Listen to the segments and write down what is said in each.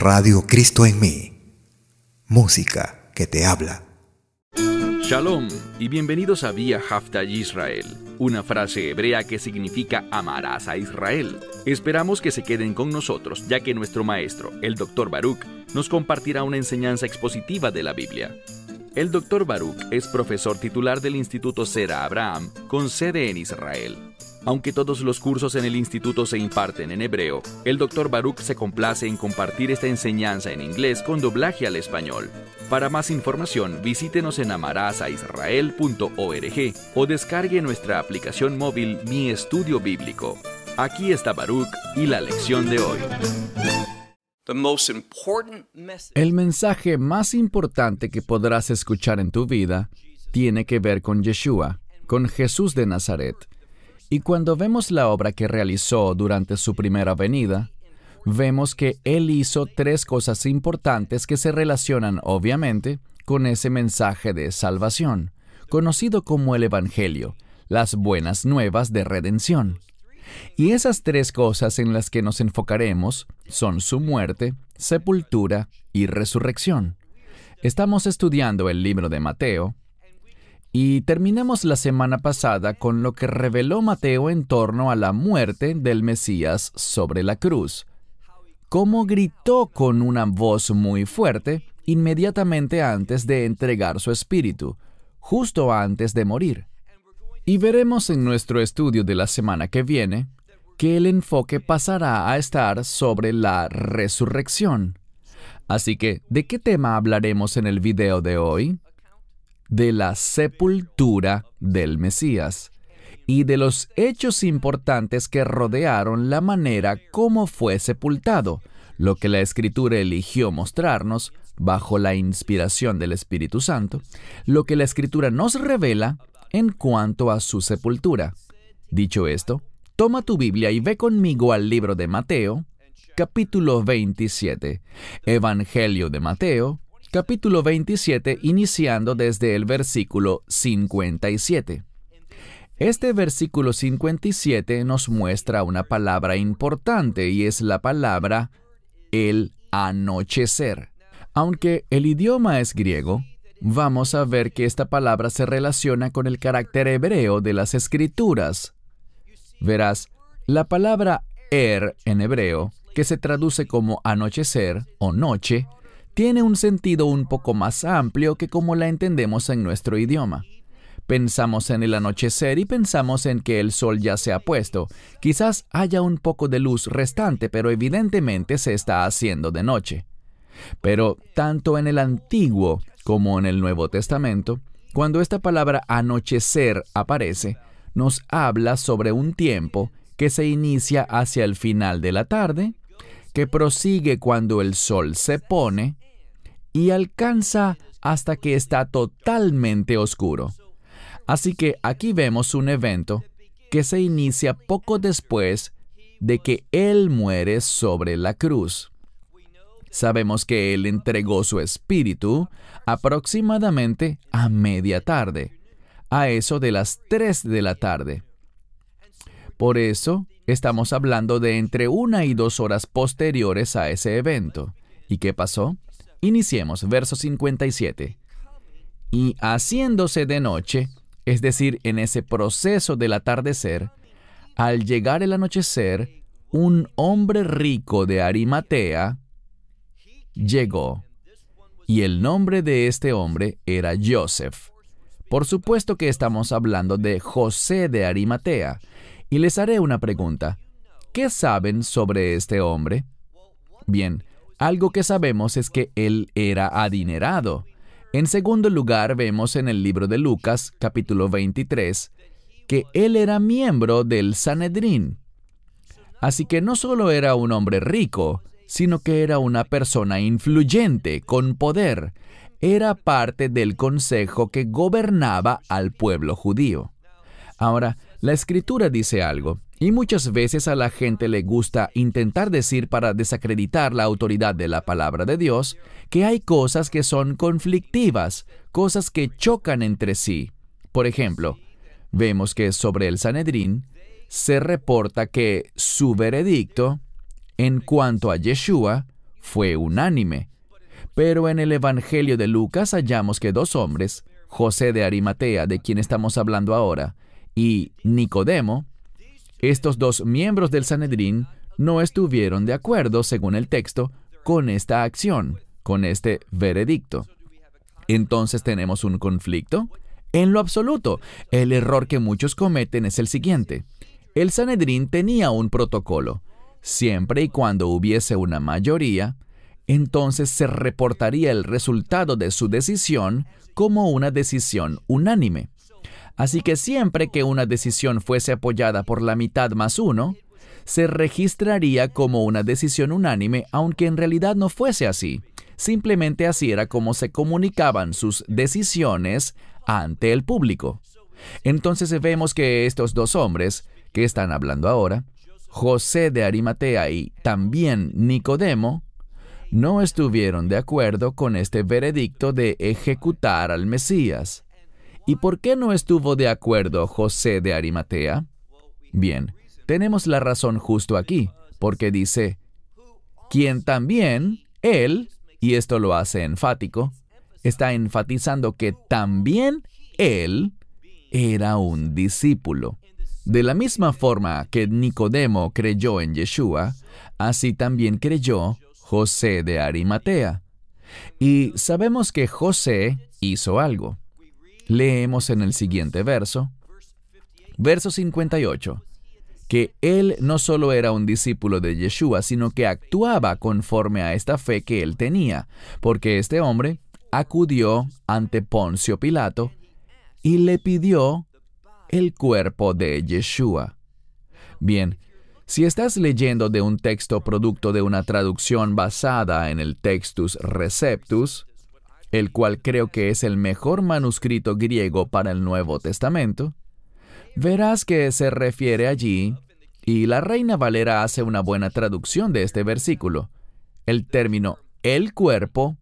Radio Cristo en mí. Música que te habla. Shalom y bienvenidos a Vía Haftaj Israel, una frase hebrea que significa amarás a Israel. Esperamos que se queden con nosotros, ya que nuestro maestro, el Dr. Baruch, nos compartirá una enseñanza expositiva de la Biblia. El Dr. Baruch es profesor titular del Instituto Zera Abraham, con sede en Israel. Aunque todos los cursos en el instituto se imparten en hebreo, el Dr. Baruch se complace en compartir esta enseñanza en inglés con doblaje al español. Para más información, visítenos en amarasaisrael.org o descargue nuestra aplicación móvil Mi Estudio Bíblico. Aquí está Baruch y la lección de hoy. El mensaje más importante que podrás escuchar en tu vida tiene que ver con Yeshua, con Jesús de Nazaret. Y cuando vemos la obra que realizó durante su primera venida, vemos que Él hizo tres cosas importantes que se relacionan, obviamente, con ese mensaje de salvación, conocido como el Evangelio, las buenas nuevas de redención. Y esas tres cosas en las que nos enfocaremos son su muerte, sepultura y resurrección. Estamos estudiando el libro de Mateo, y terminamos la semana pasada con lo que reveló Mateo en torno a la muerte del Mesías sobre la cruz. Cómo gritó con una voz muy fuerte inmediatamente antes de entregar su espíritu, justo antes de morir. Y veremos en nuestro estudio de la semana que viene que el enfoque pasará a estar sobre la resurrección. Así que, ¿de qué tema hablaremos en el video de hoy? De la sepultura del Mesías y de los hechos importantes que rodearon la manera como fue sepultado, lo que la Escritura eligió mostrarnos bajo la inspiración del Espíritu Santo, lo que la Escritura nos revela en cuanto a su sepultura. Dicho esto, toma tu Biblia y ve conmigo al libro de Mateo, capítulo 27, Evangelio de Mateo, capítulo 27, iniciando desde el versículo 57. Este versículo 57 nos muestra una palabra importante y es la palabra el anochecer. Aunque el idioma es griego, vamos a ver que esta palabra se relaciona con el carácter hebreo de las Escrituras. Verás, la palabra en hebreo, que se traduce como anochecer o noche, tiene un sentido un poco más amplio que como la entendemos en nuestro idioma. Pensamos en el anochecer y pensamos en que el sol ya se ha puesto. Quizás haya un poco de luz restante, pero evidentemente se está haciendo de noche. Pero tanto en el Antiguo como en el Nuevo Testamento, cuando esta palabra anochecer aparece, nos habla sobre un tiempo que se inicia hacia el final de la tarde, que prosigue cuando el sol se pone y alcanza hasta que está totalmente oscuro. Así que aquí vemos un evento que se inicia poco después de que Él muere sobre la cruz. Sabemos que Él entregó su espíritu aproximadamente a media tarde, a eso de las 3 de la tarde. Por eso, estamos hablando de entre 1 y 2 horas posteriores a ese evento. ¿Y qué pasó? Iniciemos, verso 57. Y haciéndose de noche, es decir, en ese proceso del atardecer, al llegar el anochecer, un hombre rico de Arimatea llegó. Y el nombre de este hombre era Joseph. Por supuesto que estamos hablando de José de Arimatea. Y les haré una pregunta. ¿Qué saben sobre este hombre? Bien, algo que sabemos es que él era adinerado. En segundo lugar, vemos en el libro de Lucas, capítulo 23, que él era miembro del Sanedrín. Así que no solo era un hombre rico, sino que era una persona influyente, con poder. Era parte del consejo que gobernaba al pueblo judío. Ahora, la Escritura dice algo, y muchas veces a la gente le gusta intentar decir para desacreditar la autoridad de la palabra de Dios, que hay cosas que son conflictivas, cosas que chocan entre sí. Por ejemplo, vemos que sobre el Sanedrín se reporta que su veredicto en cuanto a Yeshua fue unánime. Pero en el Evangelio de Lucas hallamos que dos hombres, José de Arimatea, de quien estamos hablando ahora, y Nicodemo, estos dos miembros del Sanedrín, no estuvieron de acuerdo, según el texto, con esta acción, con este veredicto. Entonces, ¿tenemos un conflicto? En lo absoluto. El error que muchos cometen es el siguiente. El Sanedrín tenía un protocolo. Siempre y cuando hubiese una mayoría, entonces se reportaría el resultado de su decisión como una decisión unánime. Así que siempre que una decisión fuese apoyada por la mitad más uno, se registraría como una decisión unánime, aunque en realidad no fuese así. Simplemente así era como se comunicaban sus decisiones ante el público. Entonces vemos que estos dos hombres que están hablando ahora, José de Arimatea y también Nicodemo, no estuvieron de acuerdo con este veredicto de ejecutar al Mesías. ¿Y por qué no estuvo de acuerdo José de Arimatea? Bien, tenemos la razón justo aquí, porque dice, quien también, él, y esto lo hace enfático, está enfatizando que también él era un discípulo. De la misma forma que Nicodemo creyó en Yeshua, así también creyó José de Arimatea. Y sabemos que José hizo algo. Leemos en el siguiente verso 58, que él no solo era un discípulo de Yeshua, sino que actuaba conforme a esta fe que él tenía, porque este hombre acudió ante Poncio Pilato y le pidió el cuerpo de Yeshua. Bien, si estás leyendo de un texto producto de una traducción basada en el Textus Receptus, el cual creo que es el mejor manuscrito griego para el Nuevo Testamento, verás que se refiere allí, y la Reina Valera hace una buena traducción de este versículo, el término el cuerpo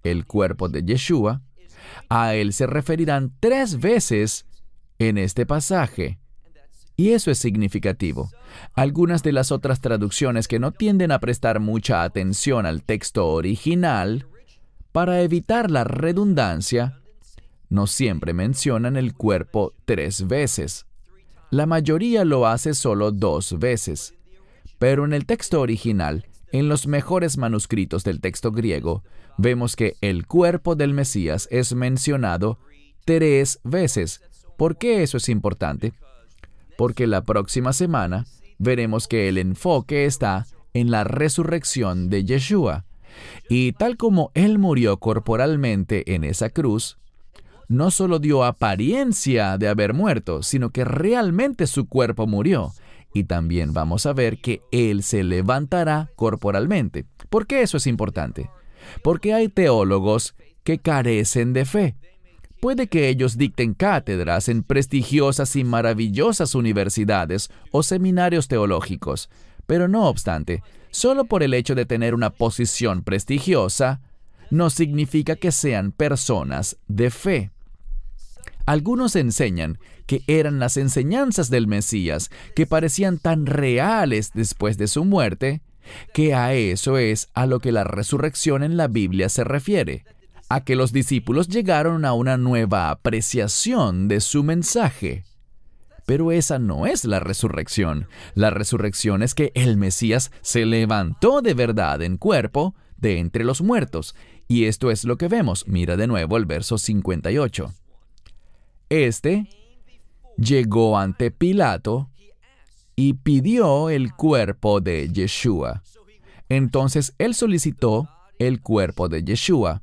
de Yeshua, a él se referirán 3 veces en este pasaje. Y eso es significativo. Algunas de las otras traducciones que no tienden a prestar mucha atención al texto original, para evitar la redundancia, no siempre mencionan el cuerpo 3 veces. La mayoría lo hace solo 2 veces. Pero en el texto original, en los mejores manuscritos del texto griego, vemos que el cuerpo del Mesías es mencionado 3 veces. ¿Por qué eso es importante? Porque la próxima semana veremos que el enfoque está en la resurrección de Yeshua. Y tal como Él murió corporalmente en esa cruz, no solo dio apariencia de haber muerto, sino que realmente su cuerpo murió. Y también vamos a ver que Él se levantará corporalmente. ¿Por qué eso es importante? Porque hay teólogos que carecen de fe. Puede que ellos dicten cátedras en prestigiosas y maravillosas universidades o seminarios teológicos, pero no obstante, solo por el hecho de tener una posición prestigiosa, no significa que sean personas de fe. Algunos enseñan que eran las enseñanzas del Mesías que parecían tan reales después de su muerte, que a eso es a lo que la resurrección en la Biblia se refiere, a que los discípulos llegaron a una nueva apreciación de su mensaje. Pero esa no es la resurrección. La resurrección es que el Mesías se levantó de verdad en cuerpo de entre los muertos. Y esto es lo que vemos. Mira de nuevo el verso 58. Este llegó ante Pilato y pidió el cuerpo de Yeshua. Entonces él solicitó el cuerpo de Yeshua.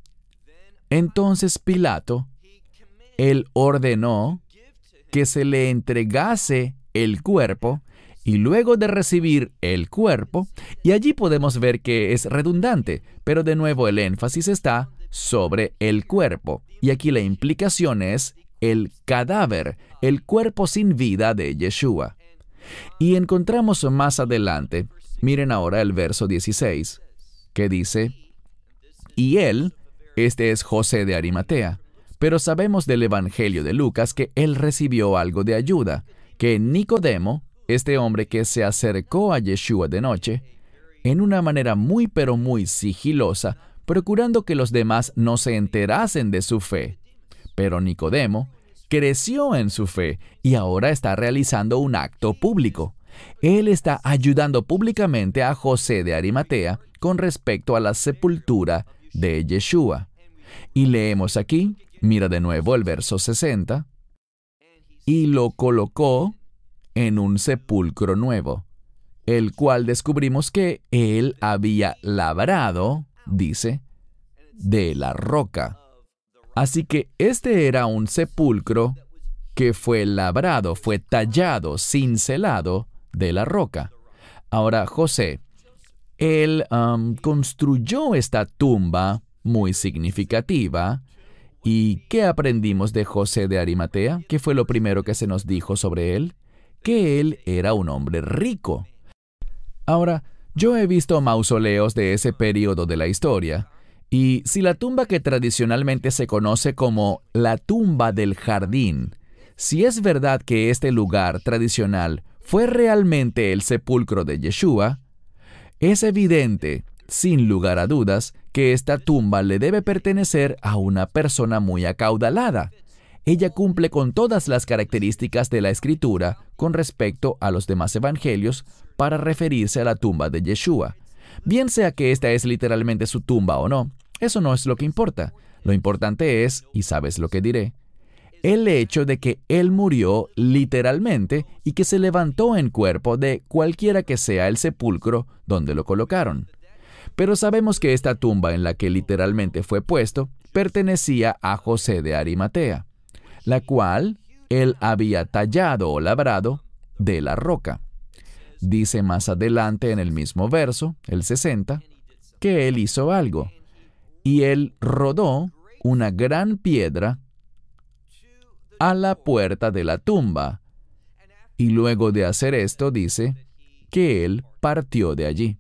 Entonces Pilato, él ordenó que se le entregase el cuerpo, y luego de recibir el cuerpo, y allí podemos ver que es redundante, pero de nuevo el énfasis está sobre el cuerpo, y aquí la implicación es el cadáver, el cuerpo sin vida de Yeshua. Y encontramos más adelante, miren ahora el verso 16, que dice, y él, este es José de Arimatea, pero sabemos del Evangelio de Lucas que él recibió algo de ayuda, que Nicodemo, este hombre que se acercó a Yeshua de noche, en una manera muy pero muy sigilosa, procurando que los demás no se enterasen de su fe. Pero Nicodemo creció en su fe y ahora está realizando un acto público. Él está ayudando públicamente a José de Arimatea con respecto a la sepultura de Yeshua. Y leemos aquí, mira de nuevo el verso 60, y lo colocó en un sepulcro nuevo, el cual descubrimos que él había labrado, dice, de la roca. Así que este era un sepulcro que fue labrado, fue tallado, cincelado de la roca. Ahora, José, él construyó esta tumba muy significativa. ¿Y qué aprendimos de José de Arimatea? ¿Qué fue lo primero que se nos dijo sobre él? Que él era un hombre rico. Ahora, yo he visto mausoleos de ese periodo de la historia, y si la tumba que tradicionalmente se conoce como la tumba del jardín, si es verdad que este lugar tradicional fue realmente el sepulcro de Yeshua, es evidente, sin lugar a dudas, que esta tumba le debe pertenecer a una persona muy acaudalada. Ella cumple con todas las características de la Escritura con respecto a los demás evangelios para referirse a la tumba de Yeshua. Bien sea que esta es literalmente su tumba o no, eso no es lo que importa. Lo importante es, y sabes lo que diré, el hecho de que Él murió literalmente y que se levantó en cuerpo de cualquiera que sea el sepulcro donde lo colocaron. Pero sabemos que esta tumba en la que literalmente fue puesto pertenecía a José de Arimatea, la cual él había tallado o labrado de la roca. Dice más adelante en el mismo verso, el 60, que él hizo algo, y él rodó una gran piedra a la puerta de la tumba, y luego de hacer esto dice que él partió de allí.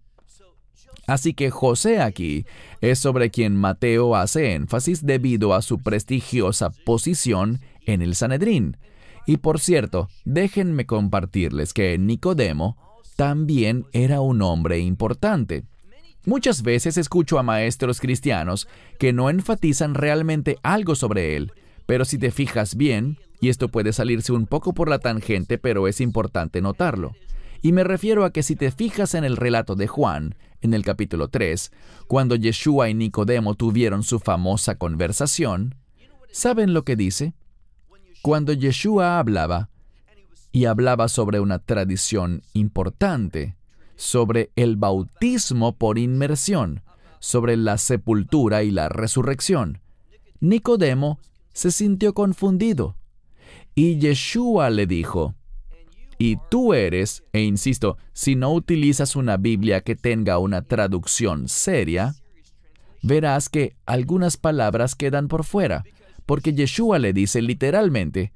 Así que José aquí es sobre quien Mateo hace énfasis debido a su prestigiosa posición en el Sanedrín. Y por cierto, déjenme compartirles que Nicodemo también era un hombre importante. Muchas veces escucho a maestros cristianos que no enfatizan realmente algo sobre él, pero si te fijas bien, y esto puede salirse un poco por la tangente, pero es importante notarlo. Y me refiero a que si te fijas en el relato de Juan, en el capítulo 3, cuando Yeshua y Nicodemo tuvieron su famosa conversación, ¿saben lo que dice? Cuando Yeshua hablaba, y hablaba sobre una tradición importante, sobre el bautismo por inmersión, sobre la sepultura y la resurrección, Nicodemo se sintió confundido. Y Yeshua le dijo, y tú eres, e insisto, si no utilizas una Biblia que tenga una traducción seria, verás que algunas palabras quedan por fuera, porque Yeshua le dice literalmente,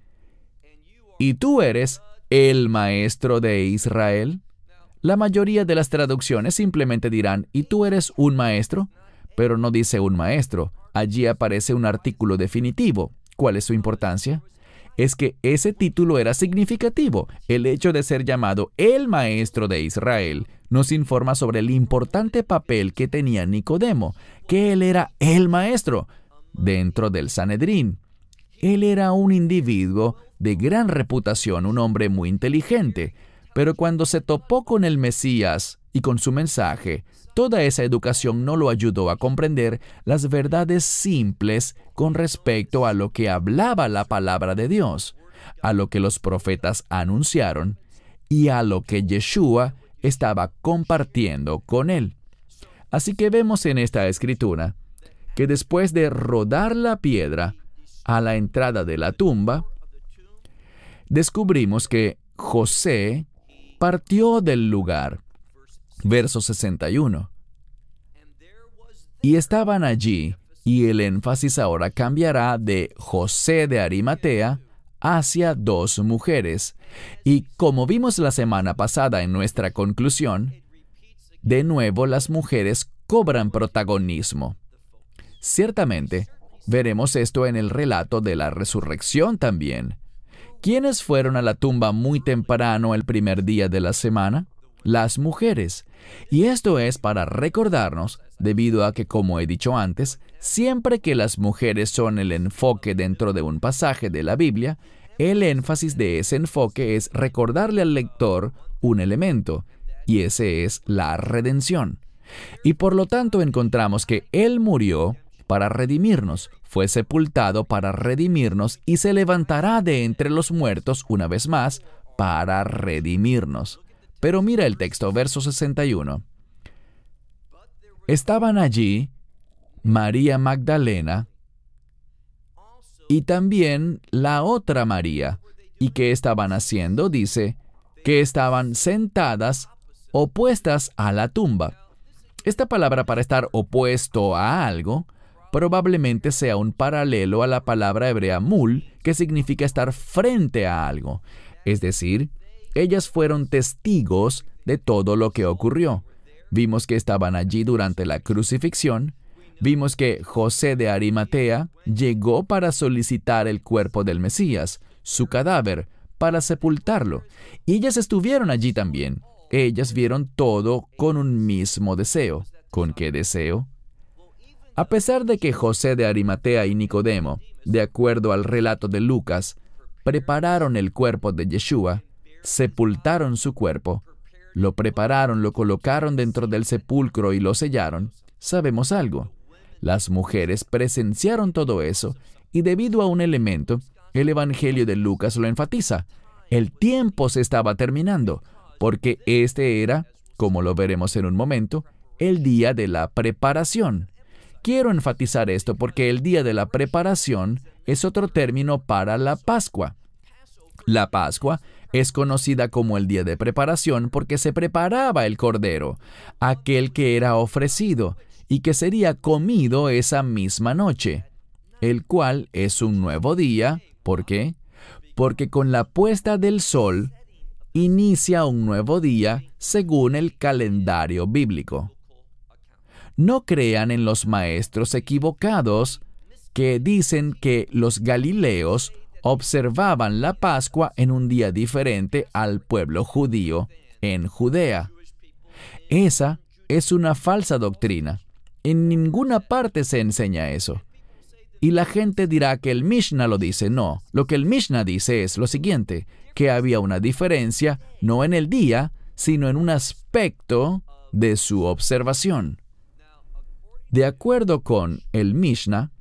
¿y tú eres el maestro de Israel? La mayoría de las traducciones simplemente dirán, ¿y tú eres un maestro? Pero no dice un maestro, allí aparece un artículo definitivo. ¿Cuál es su importancia? Es que ese título era significativo. El hecho de ser llamado el maestro de Israel nos informa sobre el importante papel que tenía Nicodemo, que él era el maestro dentro del Sanedrín. Él era un individuo de gran reputación, un hombre muy inteligente, pero cuando se topó con el Mesías y con su mensaje, toda esa educación no lo ayudó a comprender las verdades simples con respecto a lo que hablaba la palabra de Dios, a lo que los profetas anunciaron y a lo que Yeshua estaba compartiendo con él. Así que vemos en esta escritura que después de rodar la piedra a la entrada de la tumba, descubrimos que José partió del lugar. Verso 61. Y estaban allí, y el énfasis ahora cambiará de José de Arimatea hacia dos mujeres. Y como vimos la semana pasada en nuestra conclusión, de nuevo las mujeres cobran protagonismo. Ciertamente, veremos esto en el relato de la resurrección también. ¿Quiénes fueron a la tumba muy temprano el primer día de la semana? las mujeres. Y esto es para recordarnos, debido a que, como he dicho antes, siempre que las mujeres son el enfoque dentro de un pasaje de la Biblia, el énfasis de ese enfoque es recordarle al lector un elemento, y ese es la redención. Y por lo tanto encontramos que Él murió para redimirnos, fue sepultado para redimirnos y se levantará de entre los muertos una vez más para redimirnos. Pero mira el texto, verso 61. Estaban allí María Magdalena y también la otra María. ¿Y qué estaban haciendo? Dice que estaban sentadas opuestas a la tumba. Esta palabra para estar opuesto a algo probablemente sea un paralelo a la palabra hebrea mul, que significa estar frente a algo. Es decir, ellas fueron testigos de todo lo que ocurrió. Vimos que estaban allí durante la crucifixión. Vimos que José de Arimatea llegó para solicitar el cuerpo del Mesías, su cadáver, para sepultarlo. Y ellas estuvieron allí también. Ellas vieron todo con un mismo deseo. ¿Con qué deseo? A pesar de que José de Arimatea y Nicodemo, de acuerdo al relato de Lucas, prepararon el cuerpo de Yeshua, sepultaron su cuerpo, lo prepararon, lo colocaron dentro del sepulcro y lo sellaron, sabemos algo. Las mujeres presenciaron todo eso y debido a un elemento, el Evangelio de Lucas lo enfatiza. El tiempo se estaba terminando, porque este era, como lo veremos en un momento, el día de la preparación. Quiero enfatizar esto porque el día de la preparación es otro término para la Pascua. La Pascua es conocida como el día de preparación porque se preparaba el cordero, aquel que era ofrecido y que sería comido esa misma noche, el cual es un nuevo día. ¿Por qué? Porque con la puesta del sol inicia un nuevo día según el calendario bíblico. No crean en los maestros equivocados que dicen que los galileos observaban la Pascua en un día diferente al pueblo judío en Judea. Esa es una falsa doctrina. En ninguna parte se enseña eso. Y la gente dirá que el Mishnah lo dice. No, lo que el Mishnah dice es lo siguiente, que había una diferencia no en el día, sino en un aspecto de su observación. De acuerdo con el Mishnah,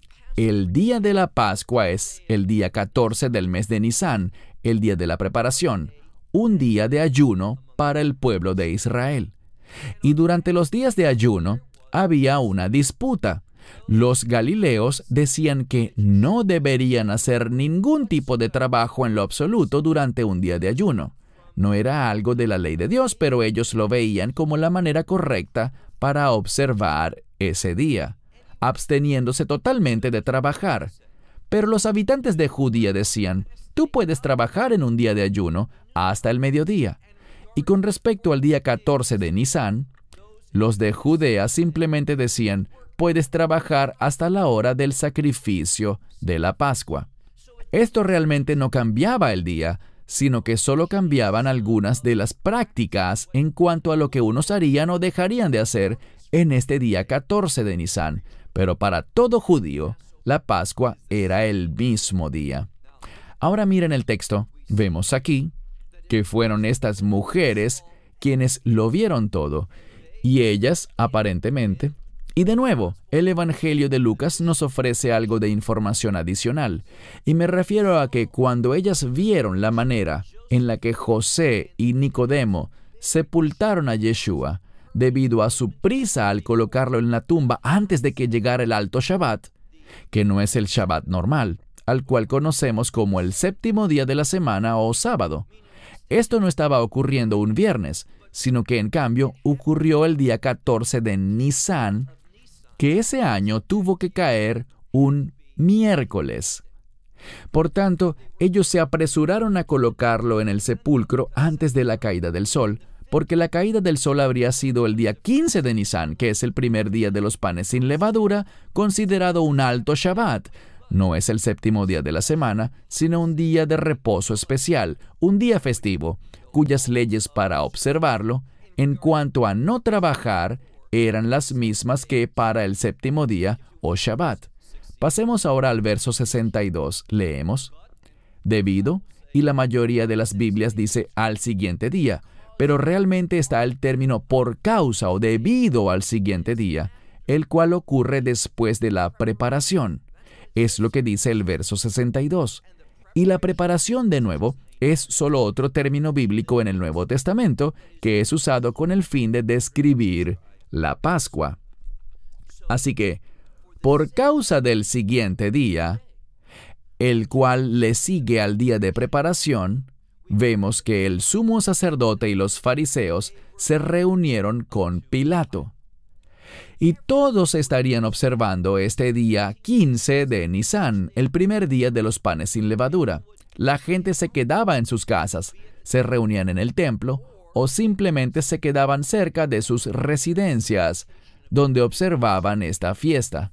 el día de la Pascua es el día 14 del mes de Nisán, el día de la preparación, un día de ayuno para el pueblo de Israel. Y durante los días de ayuno había una disputa. Los galileos decían que no deberían hacer ningún tipo de trabajo en lo absoluto durante un día de ayuno. No era algo de la ley de Dios, pero ellos lo veían como la manera correcta para observar ese día, absteniéndose totalmente de trabajar. Pero los habitantes de Judea decían, tú puedes trabajar en un día de ayuno hasta el mediodía. Y con respecto al día 14 de Nisán, los de Judea simplemente decían, puedes trabajar hasta la hora del sacrificio de la Pascua. Esto realmente no cambiaba el día, sino que solo cambiaban algunas de las prácticas en cuanto a lo que unos harían o dejarían de hacer en este día 14 de Nisán. Pero para todo judío, la Pascua era el mismo día. Ahora miren el texto. Vemos aquí que fueron estas mujeres quienes lo vieron todo. Y ellas, aparentemente, y de nuevo, el Evangelio de Lucas nos ofrece algo de información adicional. Y me refiero a que cuando ellas vieron la manera en la que José y Nicodemo sepultaron a Yeshua, debido a su prisa al colocarlo en la tumba antes de que llegara el alto Shabbat, que no es el Shabbat normal, al cual conocemos como el séptimo día de la semana o sábado. Esto no estaba ocurriendo un viernes, sino que en cambio ocurrió el día 14 de Nisán, que ese año tuvo que caer un miércoles. Por tanto, ellos se apresuraron a colocarlo en el sepulcro antes de la caída del sol, porque la caída del sol habría sido el día 15 de Nisán, que es el primer día de los panes sin levadura, considerado un alto Shabbat, No es el séptimo día de la semana, sino un día de reposo especial, un día festivo, cuyas leyes para observarlo, en cuanto a no trabajar, eran las mismas que para el séptimo día o Shabbat. Pasemos ahora al verso 62. Leemos: debido, y la mayoría de las Biblias dice al siguiente día, pero realmente está el término por causa o debido al siguiente día, el cual ocurre después de la preparación. Es lo que dice el verso 62. Y la preparación, de nuevo, es solo otro término bíblico en el Nuevo Testamento que es usado con el fin de describir la Pascua. Así que, por causa del siguiente día, el cual le sigue al día de preparación, vemos que el sumo sacerdote y los fariseos se reunieron con Pilato. Y todos estarían observando este día 15 de Nisán, el primer día de los panes sin levadura. La gente se quedaba en sus casas, se reunían en el templo o simplemente se quedaban cerca de sus residencias, donde observaban esta fiesta.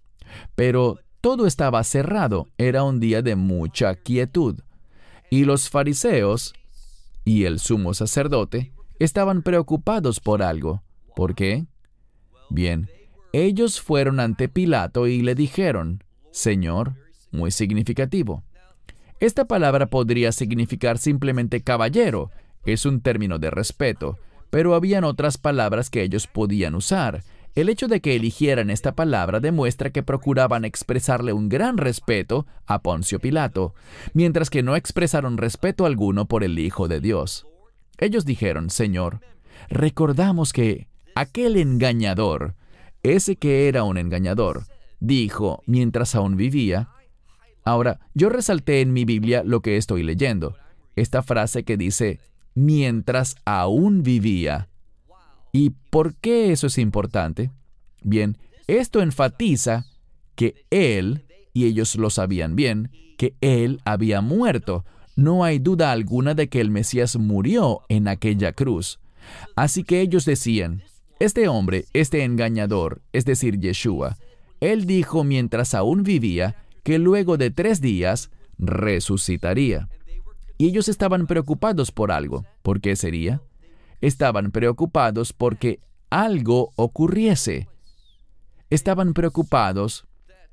Pero todo estaba cerrado, era un día de mucha quietud. Y los fariseos y el sumo sacerdote estaban preocupados por algo. ¿Por qué? Bien, ellos fueron ante Pilato y le dijeron: Señor, muy significativo. Esta palabra podría significar simplemente caballero, es un término de respeto, pero habían otras palabras que ellos podían usar. El hecho de que eligieran esta palabra demuestra que procuraban expresarle un gran respeto a Poncio Pilato, mientras que no expresaron respeto alguno por el Hijo de Dios. Ellos dijeron: Señor, recordamos que aquel engañador, ese que era un engañador, dijo mientras aún vivía. Ahora, yo resalté en mi Biblia lo que estoy leyendo, esta frase que dice, mientras aún vivía. ¿Y por qué eso es importante? Bien, esto enfatiza que él, y ellos lo sabían bien, que él había muerto. No hay duda alguna de que el Mesías murió en aquella cruz. Así que ellos decían, este hombre, este engañador, es decir, Yeshua, él dijo mientras aún vivía que luego de 3 días resucitaría. Y ellos estaban preocupados por algo. ¿Por qué sería? Estaban preocupados porque algo ocurriese. Estaban preocupados,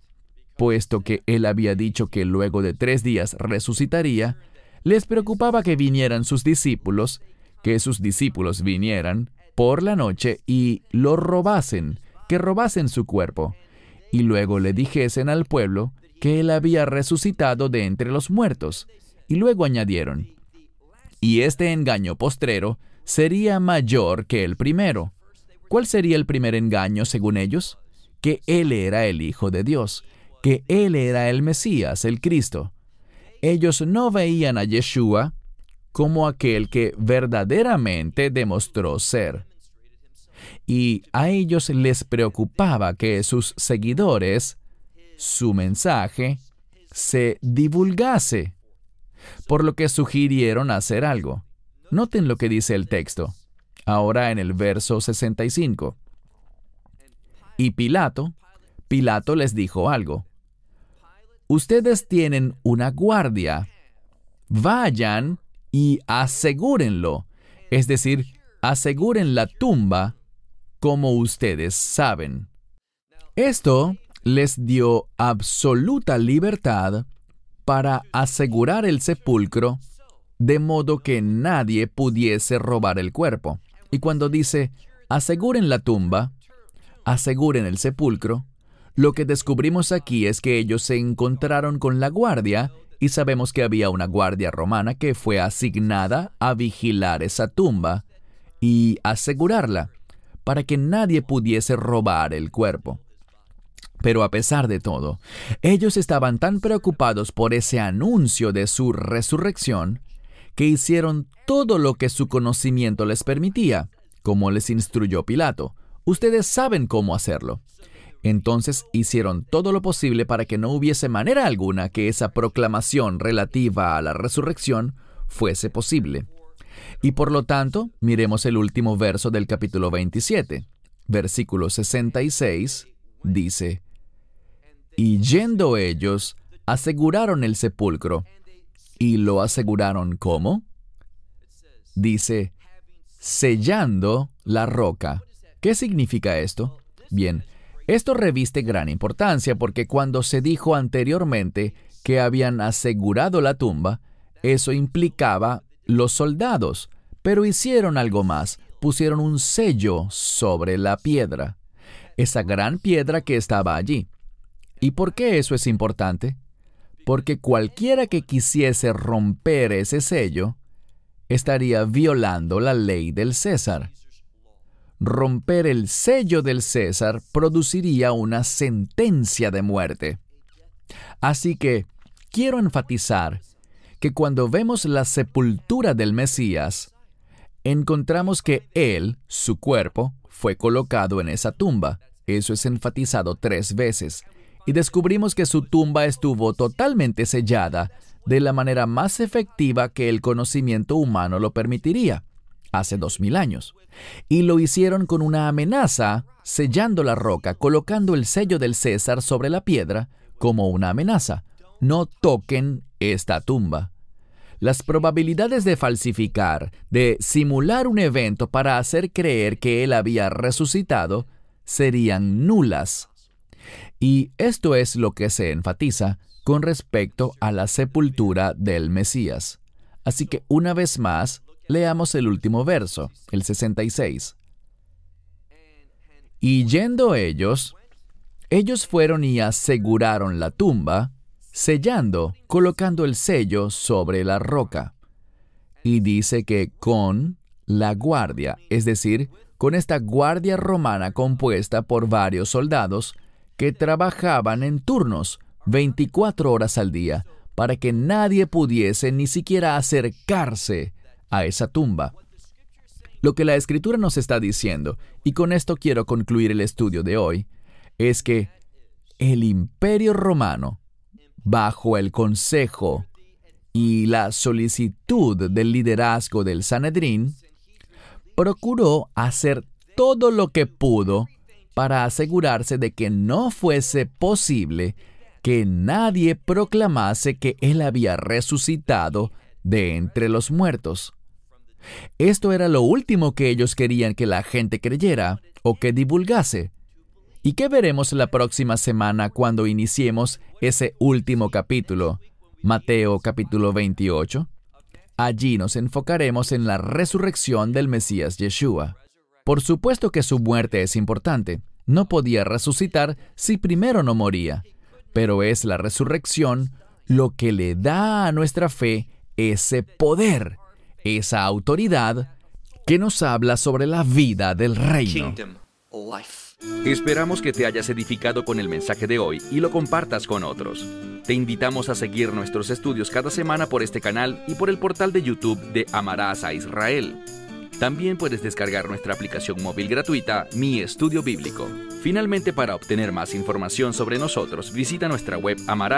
puesto que él había dicho que luego de 3 días resucitaría, les preocupaba que vinieran sus discípulos, que sus discípulos vinieran por la noche y lo robasen, que robasen su cuerpo, y luego le dijesen al pueblo que él había resucitado de entre los muertos. Y luego añadieron, y este engaño postrero sería mayor que el primero. ¿Cuál sería el primer engaño según ellos? Que él era el Hijo de Dios, que él era el Mesías, el Cristo. Ellos no veían a Yeshua como aquel que verdaderamente demostró ser. Y a ellos les preocupaba que sus seguidores, su mensaje, se divulgase, por lo que sugirieron hacer algo. Noten lo que dice el texto, ahora en el verso 65. Y Pilato les dijo algo. Ustedes tienen una guardia. Vayan y asegúrenlo. Es decir, aseguren la tumba como ustedes saben. Esto les dio absoluta libertad para asegurar el sepulcro de modo que nadie pudiese robar el cuerpo. Y cuando dice, aseguren la tumba, aseguren el sepulcro, lo que descubrimos aquí es que ellos se encontraron con la guardia, y sabemos que había una guardia romana que fue asignada a vigilar esa tumba y asegurarla, para que nadie pudiese robar el cuerpo. Pero a pesar de todo, ellos estaban tan preocupados por ese anuncio de su resurrección, que hicieron todo lo que su conocimiento les permitía, como les instruyó Pilato. Ustedes saben cómo hacerlo. Entonces hicieron todo lo posible para que no hubiese manera alguna que esa proclamación relativa a la resurrección fuese posible. Y por lo tanto, miremos el último verso del capítulo 27. Versículo 66 dice, Y yendo ellos, aseguraron el sepulcro. ¿Y lo aseguraron cómo? Dice, sellando la roca. ¿Qué significa esto? Bien, esto reviste gran importancia porque cuando se dijo anteriormente que habían asegurado la tumba, eso implicaba los soldados, pero hicieron algo más, pusieron un sello sobre la piedra, esa gran piedra que estaba allí. ¿Y por qué eso es importante? Porque cualquiera que quisiese romper ese sello estaría violando la ley del César. Romper el sello del César produciría una sentencia de muerte. Así que quiero enfatizar que cuando vemos la sepultura del Mesías, encontramos que Él, su cuerpo, fue colocado en esa tumba. Eso es enfatizado 3 veces. Y descubrimos que su tumba estuvo totalmente sellada de la manera más efectiva que el conocimiento humano lo permitiría, hace 2000 años. Y lo hicieron con una amenaza, sellando la roca, colocando el sello del César sobre la piedra como una amenaza. No toquen esta tumba. Las probabilidades de falsificar, de simular un evento para hacer creer que él había resucitado, serían nulas. Y esto es lo que se enfatiza con respecto a la sepultura del Mesías. Así que una vez más, leamos el último verso, el 66. Y yendo ellos fueron y aseguraron la tumba, sellando, colocando el sello sobre la roca. Y dice que con la guardia, es decir, con esta guardia romana compuesta por varios soldados que trabajaban en turnos 24 horas al día para que nadie pudiese ni siquiera acercarse a esa tumba. Lo que la Escritura nos está diciendo, y con esto quiero concluir el estudio de hoy, es que el Imperio Romano, bajo el consejo y la solicitud del liderazgo del Sanedrín, procuró hacer todo lo que pudo para asegurarse de que no fuese posible que nadie proclamase que Él había resucitado de entre los muertos. Esto era lo último que ellos querían que la gente creyera o que divulgase. ¿Y qué veremos la próxima semana cuando iniciemos ese último capítulo, Mateo capítulo 28? Allí nos enfocaremos en la resurrección del Mesías Yeshua. Por supuesto que su muerte es importante. No podía resucitar si primero no moría. Pero es la resurrección lo que le da a nuestra fe ese poder, esa autoridad que nos habla sobre la vida del reino. Esperamos que te hayas edificado con el mensaje de hoy y lo compartas con otros. Te invitamos a seguir nuestros estudios cada semana por este canal y por el portal de YouTube de Amarás a Israel. También puedes descargar nuestra aplicación móvil gratuita, Mi Estudio Bíblico. Finalmente, para obtener más información sobre nosotros, visita nuestra web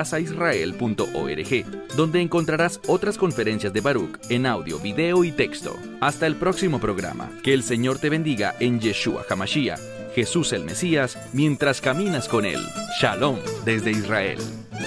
amarasaisrael.org, donde encontrarás otras conferencias de Baruch en audio, video y texto. Hasta el próximo programa. Que el Señor te bendiga en Yeshua HaMashiach, Jesús el Mesías, mientras caminas con Él. Shalom desde Israel.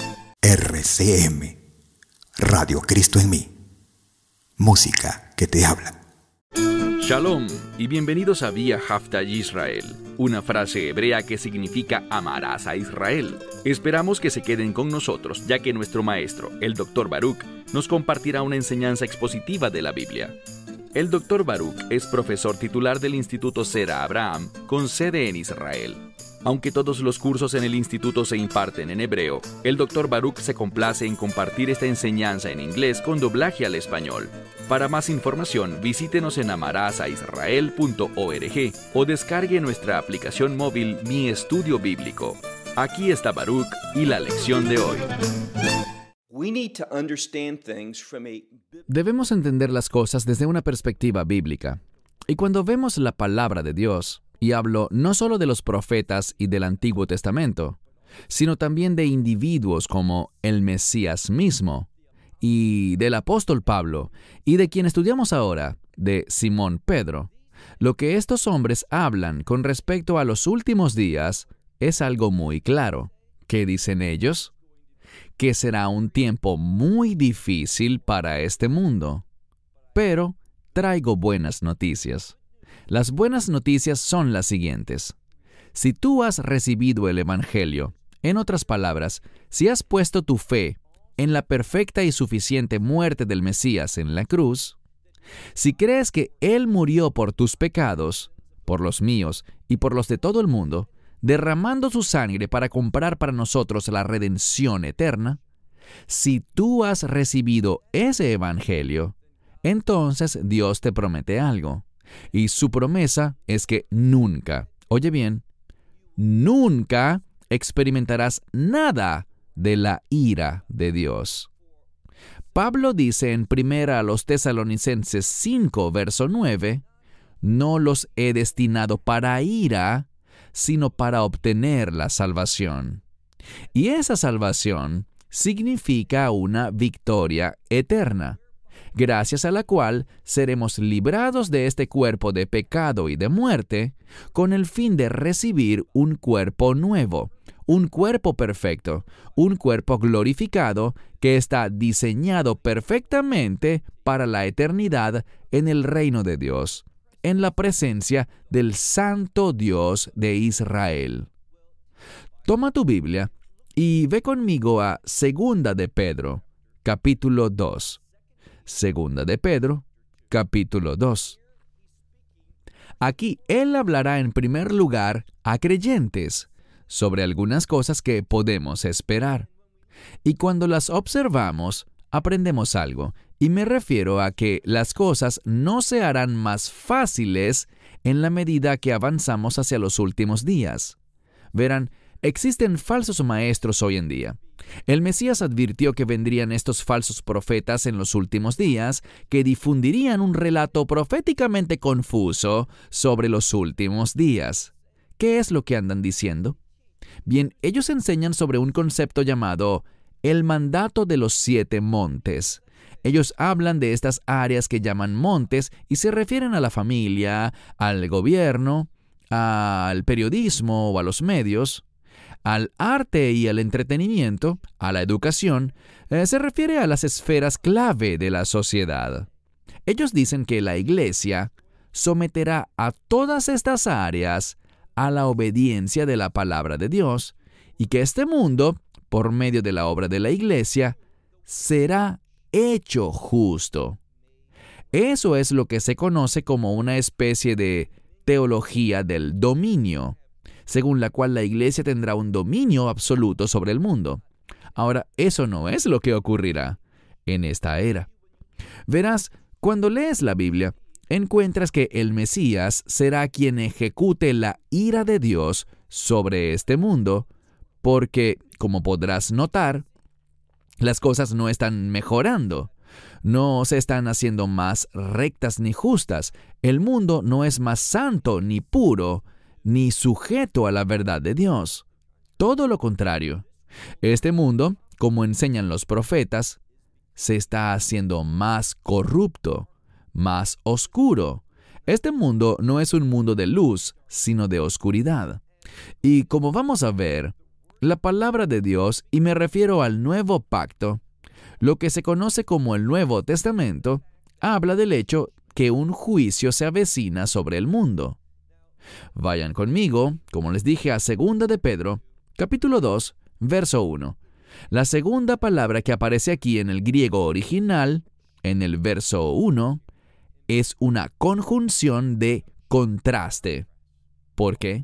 RCM, Radio Cristo en mí. Música que te habla. Shalom y bienvenidos a Vía Hafta Yisrael, una frase hebrea que significa amarás a Israel. Esperamos que se queden con nosotros, ya que nuestro maestro, el Dr. Baruch, nos compartirá una enseñanza expositiva de la Biblia. El Dr. Baruch es profesor titular del Instituto Zera Abraham, con sede en Israel. Aunque todos los cursos en el instituto se imparten en hebreo, el Dr. Baruch se complace en compartir esta enseñanza en inglés con doblaje al español. Para más información, visítenos en amarasaisrael.org o descargue nuestra aplicación móvil Mi Estudio Bíblico. Aquí está Baruch y la lección de hoy. Debemos entender las cosas desde una perspectiva bíblica. Y cuando vemos la palabra de Dios, y hablo no solo de los profetas y del Antiguo Testamento, sino también de individuos como el Mesías mismo, y del apóstol Pablo, y de quien estudiamos ahora, de Simón Pedro. Lo que estos hombres hablan con respecto a los últimos días es algo muy claro. ¿Qué dicen ellos? Que será un tiempo muy difícil para este mundo. Pero traigo buenas noticias. Las buenas noticias son las siguientes. Si tú has recibido el Evangelio, en otras palabras, si has puesto tu fe en la perfecta y suficiente muerte del Mesías en la cruz, si crees que Él murió por tus pecados, por los míos y por los de todo el mundo, derramando su sangre para comprar para nosotros la redención eterna, si tú has recibido ese Evangelio, entonces Dios te promete algo. Y su promesa es que nunca, oye bien, nunca experimentarás nada de la ira de Dios. Pablo dice en 1 Tesalonicenses 5, verso 9, «No los he destinado para ira, sino para obtener la salvación». Y esa salvación significa una victoria eterna, gracias a la cual seremos librados de este cuerpo de pecado y de muerte, con el fin de recibir un cuerpo nuevo, un cuerpo perfecto, un cuerpo glorificado que está diseñado perfectamente para la eternidad en el reino de Dios, en la presencia del Santo Dios de Israel. Toma tu Biblia y ve conmigo a 2 de Pedro, capítulo 2. 2 de Pedro, capítulo 2. Aquí él hablará en primer lugar a creyentes sobre algunas cosas que podemos esperar. Y cuando las observamos, aprendemos algo, y me refiero a que las cosas no se harán más fáciles en la medida que avanzamos hacia los últimos días. Verán, existen falsos maestros hoy en día. El Mesías advirtió que vendrían estos falsos profetas en los últimos días que difundirían un relato proféticamente confuso sobre los últimos días. ¿Qué es lo que andan diciendo? Bien, ellos enseñan sobre un concepto llamado el mandato de los 7 montes. Ellos hablan de estas áreas que llaman montes y se refieren a la familia, al gobierno, al periodismo o a los medios, al arte y al entretenimiento, a la educación. Se refiere a las esferas clave de la sociedad. Ellos dicen que la Iglesia someterá a todas estas áreas a la obediencia de la palabra de Dios y que este mundo, por medio de la obra de la Iglesia, será hecho justo. Eso es lo que se conoce como una especie de teología del dominio, según la cual la Iglesia tendrá un dominio absoluto sobre el mundo. Ahora, eso no es lo que ocurrirá en esta era. Verás, cuando lees la Biblia, encuentras que el Mesías será quien ejecute la ira de Dios sobre este mundo, porque, como podrás notar, las cosas no están mejorando, no se están haciendo más rectas ni justas. El mundo no es más santo ni puro, ni sujeto a la verdad de Dios. Todo lo contrario. Este mundo, como enseñan los profetas, se está haciendo más corrupto, más oscuro. Este mundo no es un mundo de luz, sino de oscuridad. Y como vamos a ver, la palabra de Dios, y me refiero al Nuevo Pacto, lo que se conoce como el Nuevo Testamento, habla del hecho que un juicio se avecina sobre el mundo. Vayan conmigo, como les dije, a 2 de Pedro, capítulo 2, verso 1. La segunda palabra que aparece aquí en el griego original, en el verso 1, es una conjunción de contraste. ¿Por qué?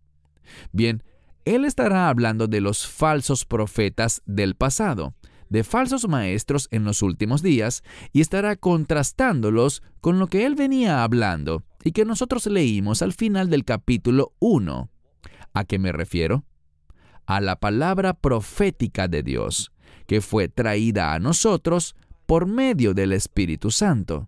Bien, él estará hablando de los falsos profetas del pasado, de falsos maestros en los últimos días, y estará contrastándolos con lo que él venía hablando y que nosotros leímos al final del capítulo 1. ¿A qué me refiero? A la palabra profética de Dios, que fue traída a nosotros por medio del Espíritu Santo,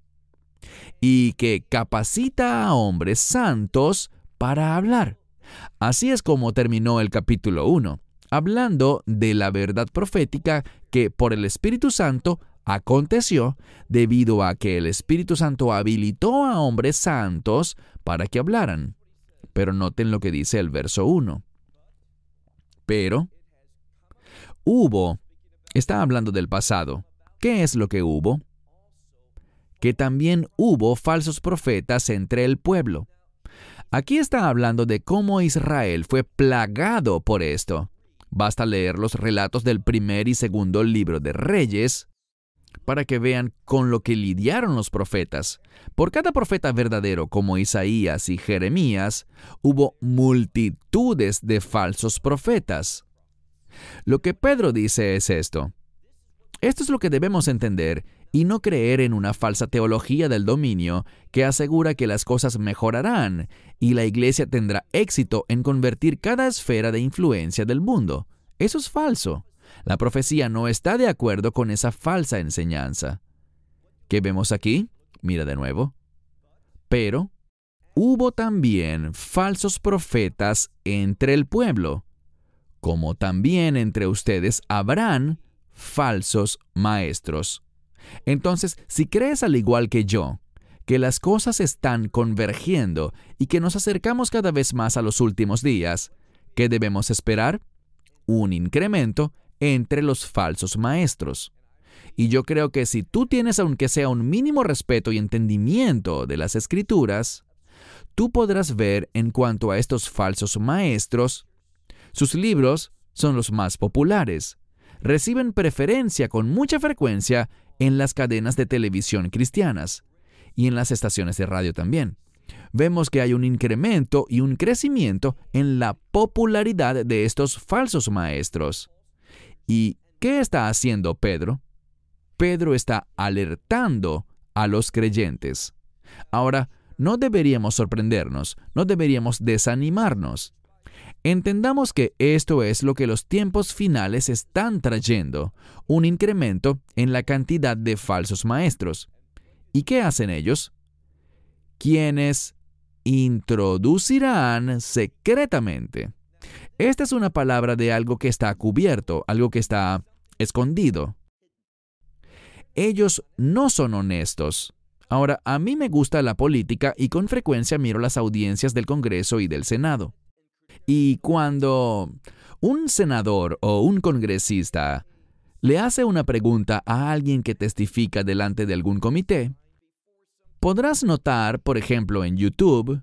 y que capacita a hombres santos para hablar. Así es como terminó el capítulo 1, hablando de la verdad profética que por el Espíritu Santo aconteció debido a que el Espíritu Santo habilitó a hombres santos para que hablaran. Pero noten lo que dice el verso 1. Pero hubo, está hablando del pasado. ¿Qué es lo que hubo? Que también hubo falsos profetas entre el pueblo. Aquí está hablando de cómo Israel fue plagado por esto. Basta leer los relatos del primer y segundo libro de Reyes para que vean con lo que lidiaron los profetas. Por cada profeta verdadero como Isaías y Jeremías, hubo multitudes de falsos profetas. Lo que Pedro dice es esto. Esto es lo que debemos entender y no creer en una falsa teología del dominio que asegura que las cosas mejorarán y la iglesia tendrá éxito en convertir cada esfera de influencia del mundo. Eso es falso. La profecía no está de acuerdo con esa falsa enseñanza. ¿Qué vemos aquí? Mira de nuevo. Pero hubo también falsos profetas entre el pueblo, como también entre ustedes habrán falsos maestros. Entonces, si crees al igual que yo, que las cosas están convergiendo y que nos acercamos cada vez más a los últimos días, ¿qué debemos esperar? Un incremento entre los falsos maestros. Y yo creo que si tú tienes aunque sea un mínimo respeto y entendimiento de las Escrituras, tú podrás ver en cuanto a estos falsos maestros, sus libros son los más populares. Reciben preferencia con mucha frecuencia en las cadenas de televisión cristianas y en las estaciones de radio también. Vemos que hay un incremento y un crecimiento en la popularidad de estos falsos maestros. ¿Y qué está haciendo Pedro? Pedro está alertando a los creyentes. Ahora, no deberíamos sorprendernos, no deberíamos desanimarnos. Entendamos que esto es lo que los tiempos finales están trayendo, un incremento en la cantidad de falsos maestros. ¿Y qué hacen ellos? Quienes introducirán secretamente. Esta es una palabra de algo que está cubierto, algo que está escondido. Ellos no son honestos. Ahora, a mí me gusta la política y con frecuencia miro las audiencias del Congreso y del Senado. Y cuando un senador o un congresista le hace una pregunta a alguien que testifica delante de algún comité, podrás notar, por ejemplo, en YouTube,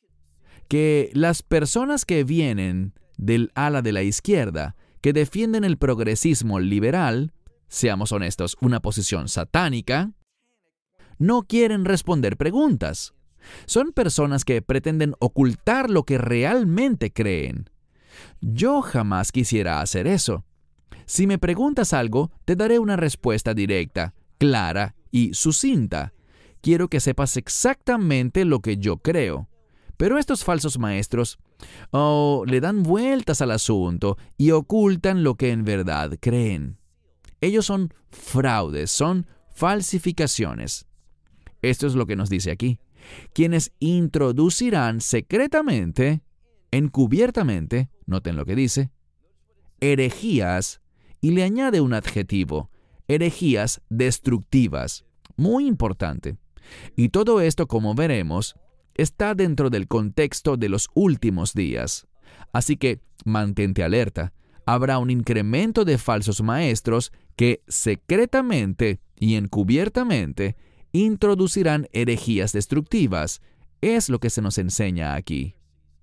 que las personas que vienen del ala de la izquierda, que defienden el progresismo liberal, seamos honestos, una posición satánica, no quieren responder preguntas. Son personas que pretenden ocultar lo que realmente creen. Yo jamás quisiera hacer eso. Si me preguntas algo, te daré una respuesta directa, clara y sucinta. Quiero que sepas exactamente lo que yo creo. Pero estos falsos maestros, le dan vueltas al asunto y ocultan lo que en verdad creen. Ellos son fraudes, son falsificaciones. Esto es lo que nos dice aquí. Quienes introducirán secretamente, encubiertamente, noten lo que dice, herejías, y le añade un adjetivo, herejías destructivas. Muy importante. Y todo esto, como veremos, está dentro del contexto de los últimos días. Así que mantente alerta. Habrá un incremento de falsos maestros que secretamente y encubiertamente introducirán herejías destructivas. Es lo que se nos enseña aquí.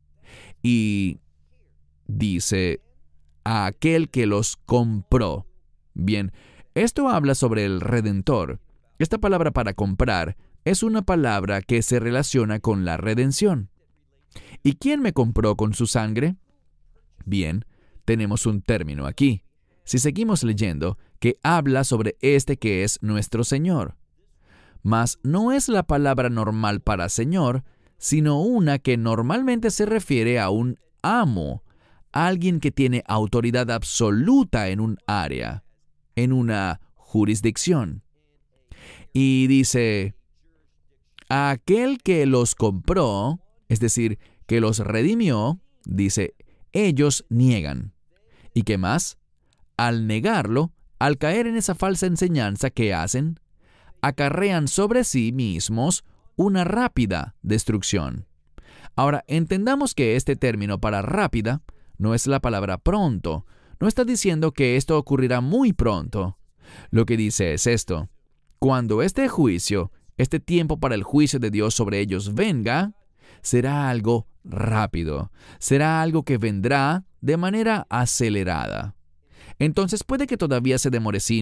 Y dice, a aquel que los compró. Bien, esto habla sobre el Redentor. Esta palabra para comprar es una palabra que se relaciona con la redención. ¿Y quién me compró con su sangre? Bien, tenemos un término aquí. Si seguimos leyendo, que habla sobre este que es nuestro Señor. Mas no es la palabra normal para Señor, sino una que normalmente se refiere a un amo, alguien que tiene autoridad absoluta en un área, en una jurisdicción. Y dice, a aquel que los compró, es decir, que los redimió, dice, ellos niegan. ¿Y qué más? Al negarlo, al caer en esa falsa enseñanza que hacen, acarrean sobre sí mismos una rápida destrucción. Ahora, entendamos que este término para rápida no es la palabra pronto, No está diciendo que esto ocurrirá muy pronto. Lo que dice es esto: cuando este juicio, este tiempo para el juicio de Dios sobre ellos venga, será algo rápido, será algo que vendrá de manera acelerada. Entonces puede que todavía se demore